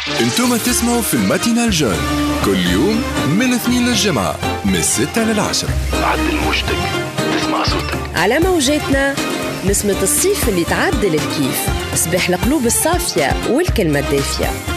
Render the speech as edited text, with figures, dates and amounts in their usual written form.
انتم تسمعوا في الماتينال جون كل يوم من الاثنين للجمعة من 6 ل10. عدل موجتك تسمع صوتك على موجاتنا. نسمة الصيف اللي تعدل الكيف، صباح القلوب الصافية والكلمة الدافية.